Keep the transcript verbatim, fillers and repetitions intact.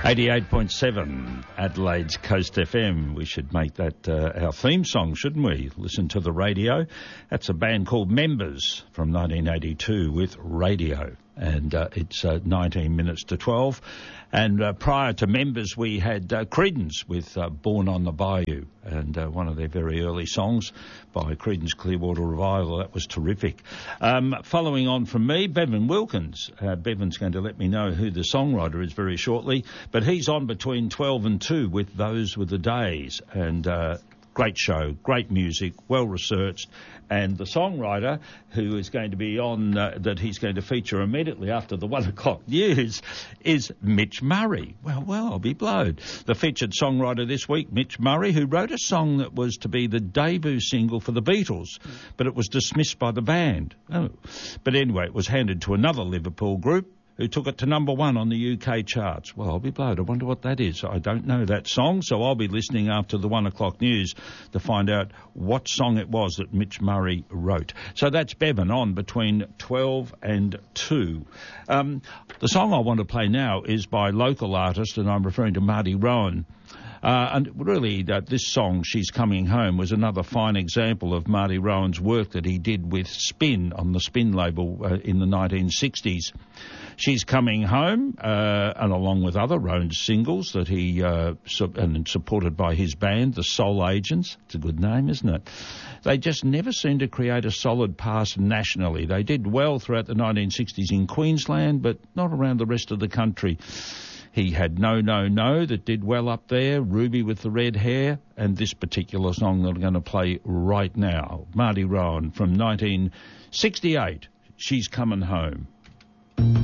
eighty-eight point seven Adelaide's Coast F M. We should make that uh, our theme song, shouldn't we? Listen to the radio. That's a band called Members from nineteen eighty-two with Radio. And uh, it's uh, nineteen minutes to twelve. And uh, prior to Members, we had uh, Creedence with uh, Born on the Bayou, and uh, one of their very early songs by Creedence Clearwater Revival. That was terrific. Um, following on from me, Bevan Wilkins. Uh, Bevan's going to let me know who the songwriter is very shortly, but he's on between twelve and two with Those Were the Days. And uh, great show, great music, well-researched. And the songwriter who is going to be on, uh, that he's going to feature immediately after the one o'clock news, is Mitch Murray. Well, well, I'll be blowed. The featured songwriter this week, Mitch Murray, who wrote a song that was to be the debut single for the Beatles, but it was dismissed by the band. Oh. But anyway, it was handed to another Liverpool group, who took it to number one on the U K charts. Well, I'll be blowed. I wonder what that is. I don't know that song, so I'll be listening after the one o'clock news to find out what song it was that Mitch Murray wrote. So that's Bevan on between twelve and two. Um, the song I want to play now is by local artist, and I'm referring to Marty Rowan. Uh, and really, uh, this song, She's Coming Home, was another fine example of Marty Rowan's work that he did with Spin on the Spin label uh, in the nineteen sixties. She's Coming Home, uh, and along with other Rowan singles that he, uh, su- and supported by his band, the Soul Agents. It's a good name, isn't it? They just never seemed to create a solid pass nationally. They did well throughout the nineteen sixties in Queensland, but not around the rest of the country. He had No, No, No that did well up there, Ruby with the Red Hair, and this particular song that I'm going to play right now, Marty Rowan from nineteen sixty-eight, She's Coming Home.